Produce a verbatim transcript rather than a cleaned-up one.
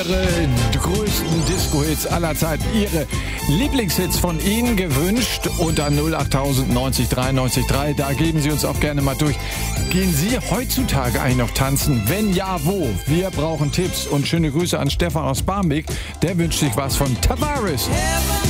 Ihre größten Disco-Hits aller Zeiten, Ihre Lieblingshits von Ihnen gewünscht unter null acht tausend neunzig dreiundneunzig drei. Da geben Sie uns auch gerne mal durch. Gehen Sie heutzutage eigentlich noch tanzen? Wenn ja, wo? Wir brauchen Tipps und schöne Grüße an Stefan aus Barmbek. Der wünscht sich was von Tavares. Heaven